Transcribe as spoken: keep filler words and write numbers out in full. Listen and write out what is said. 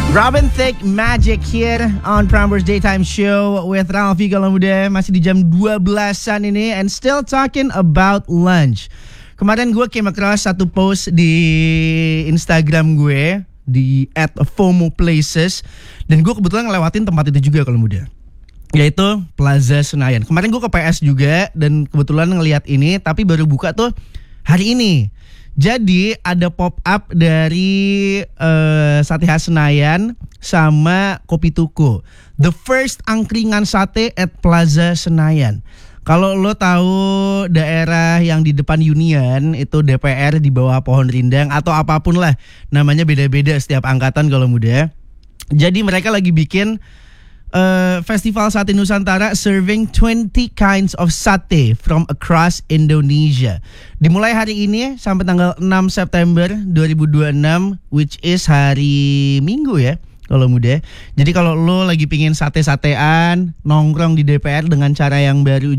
Robin Thicke Magic here on Prambors Daytime Show with Ralfi kalau muda. Masih di jam dua belasan ini and still talking about lunch. Kemarin gue came across satu post di Instagram gue di at FOMO Places, dan gue kebetulan ngelewatin tempat itu juga kalau muda, yaitu Plaza Senayan. Kemarin gue ke P S juga dan kebetulan ngelihat ini, tapi baru buka tuh hari ini. Jadi ada pop up dari uh, Sate Khas Senayan sama Kopi Tuku. The first angkringan sate at Plaza Senayan. Kalau lo tahu daerah yang di depan Union itu D P R di bawah pohon rindang atau apapun lah, namanya beda-beda setiap angkatan kalau muda. Jadi mereka lagi bikin Uh, Festival Sate Nusantara serving twenty kinds of sate from across Indonesia. Dimulai hari ini sampai tanggal enam September dua ribu dua puluh enam, which is hari Minggu ya kalau muda. Jadi kalau lo lagi pingin sate-satean, nongkrong di D P R dengan cara yang baru